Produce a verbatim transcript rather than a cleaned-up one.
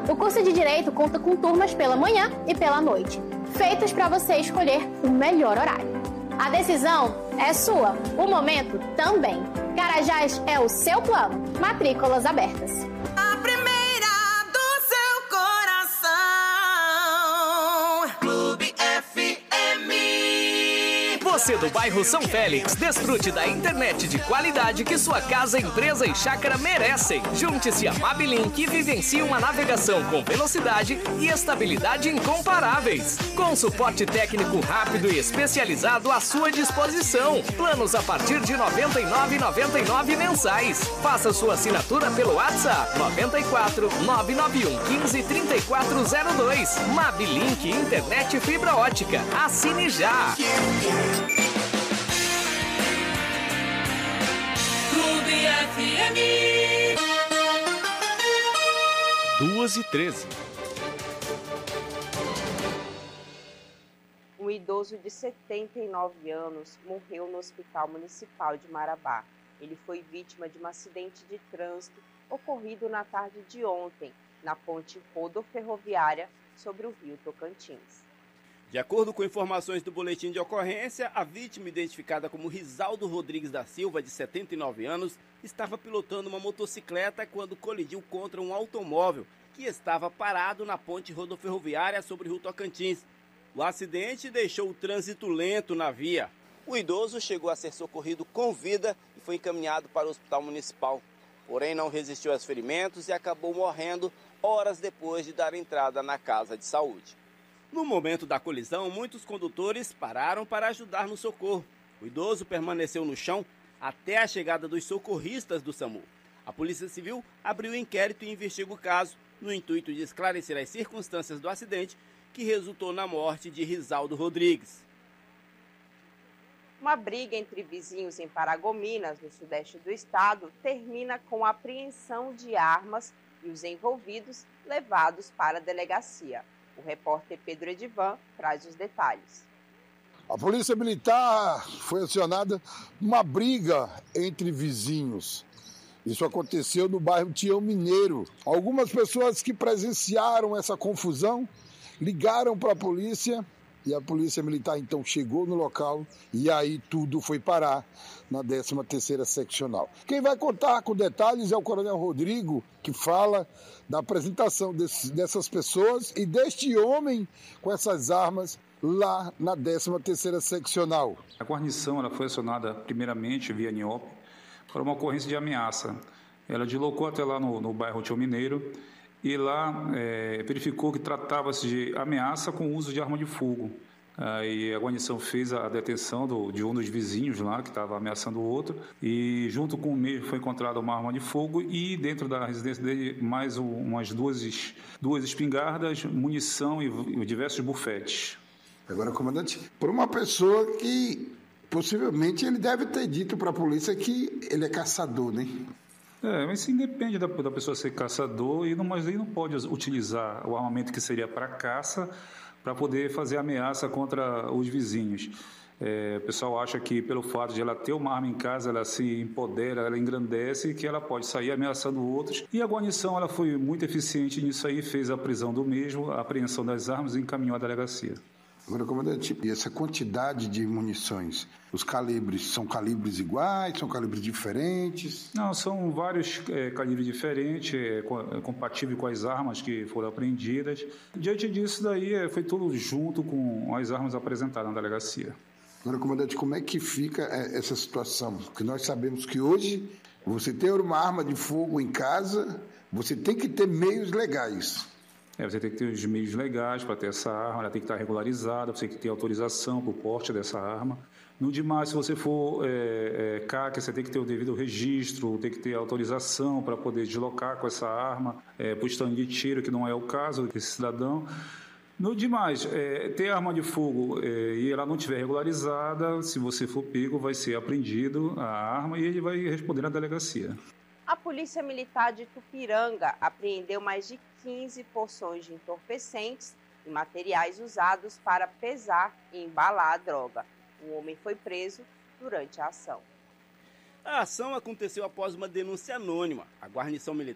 O curso de Direito conta com turmas pela manhã e pela noite, feitas para você escolher o melhor horário. A decisão é sua, o momento também. Carajás é o seu plano. Matrículas abertas. A primeira do seu coração. Clube F M. Você do bairro São Félix, desfrute da internet de qualidade que sua casa, empresa e chácara merecem. Junte-se a Mabilink e vivencie uma navegação com velocidade e estabilidade incomparáveis. Com suporte técnico rápido e especializado à sua disposição. Planos a partir de noventa e nove reais e noventa e nove centavos mensais. Faça sua assinatura pelo WhatsApp nove quatro nove nove um um cinco três quatro zero dois. Mabilink Internet Fibra Ótica. Assine já! Clube F M. duas e treze. Um idoso de setenta e nove anos morreu no Hospital Municipal de Marabá. Ele foi vítima de um acidente de trânsito ocorrido na tarde de ontem, na ponte rodoferroviária sobre o rio Tocantins. De acordo com informações do boletim de ocorrência, a vítima, identificada como Risaldo Rodrigues da Silva, de setenta e nove anos, estava pilotando uma motocicleta quando colidiu contra um automóvel que estava parado na ponte rodoferroviária sobre o rio Tocantins. O acidente deixou o trânsito lento na via. O idoso chegou a ser socorrido com vida e foi encaminhado para o hospital municipal. Porém, não resistiu aos ferimentos e acabou morrendo horas depois de dar entrada na casa de saúde. No momento da colisão, muitos condutores pararam para ajudar no socorro. O idoso permaneceu no chão até a chegada dos socorristas do SAMU. A Polícia Civil abriu inquérito e investiga o caso, no intuito de esclarecer as circunstâncias do acidente que resultou na morte de Risaldo Rodrigues. Uma briga entre vizinhos em Paragominas, no sudeste do estado, termina com a apreensão de armas e os envolvidos levados para a delegacia. O repórter Pedro Edivan traz os detalhes. A Polícia Militar foi acionada uma briga entre vizinhos. Isso aconteceu no bairro Tião Mineiro. Algumas pessoas que presenciaram essa confusão ligaram para a polícia e a Polícia Militar então chegou no local e aí tudo foi parar na décima terceira Seccional. Quem vai contar com detalhes é o Coronel Rodrigo, que fala da apresentação desse, dessas pessoas e deste homem com essas armas lá na décima terceira Seccional. A guarnição ela foi acionada primeiramente via NIOP para uma ocorrência de ameaça. Ela deslocou até lá no, no bairro Tião Mineiro e lá é, verificou que tratava-se de ameaça com uso de arma de fogo. Aí a guarnição fez a detenção do, de um dos vizinhos lá, que estava ameaçando o outro, e junto com o mesmo foi encontrada uma arma de fogo e dentro da residência dele mais um, umas duas, duas espingardas, munição e, e diversos bufetes. Agora, comandante, por uma pessoa que possivelmente ele deve ter dito para a polícia que ele é caçador, né? É, mas isso independe da, da pessoa ser caçador, e não, mas ele não pode utilizar o armamento que seria para caça para poder fazer ameaça contra os vizinhos. É, o pessoal acha que pelo fato de ela ter uma arma em casa, ela se empodera, ela engrandece, que ela pode sair ameaçando outros. E a guarnição ela foi muito eficiente nisso aí, fez a prisão do mesmo, a apreensão das armas e encaminhou à delegacia. Agora, comandante, e essa quantidade de munições, os calibres são calibres iguais, são calibres diferentes? Não, são vários é, calibres diferentes, é, compatíveis com as armas que foram apreendidas. Diante disso, daí é, foi tudo junto com as armas apresentadas na delegacia. Agora, comandante, como é que fica essa situação? Porque nós sabemos que hoje, você ter uma arma de fogo em casa, você tem que ter meios legais. É, você tem que ter os meios legais para ter essa arma, ela tem que estar regularizada, você tem que ter autorização para o porte dessa arma. No demais, se você for é, é, C A C, você tem que ter o devido registro, tem que ter autorização para poder deslocar com essa arma é, para o stand de tiro, que não é o caso desse cidadão. No demais, é, ter arma de fogo é, e ela não estiver regularizada, se você for pego, vai ser apreendido a arma e ele vai responder na delegacia. A Polícia Militar de Tupiranga apreendeu mais de quinze porções de entorpecentes e materiais usados para pesar e embalar a droga. O homem foi preso durante a ação. A ação aconteceu após uma denúncia anônima. A guarnição militar